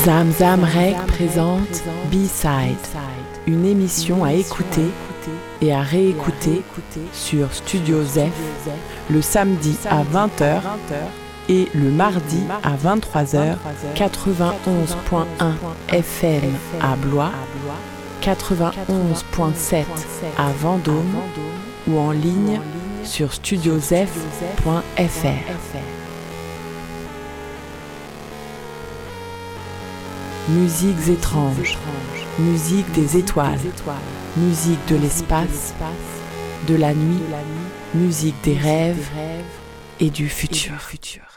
Zamzam Rec présente B-Side, une émission à écouter et à réécouter sur Studio Zef le samedi à 20h et le mardi à 23h, 91.1 FM à Blois, 91.7 à Vendôme ou en ligne sur studiozef.fr. Musiques étranges, musique des étoiles, musique de l'espace, de la nuit, musique des rêves et du futur.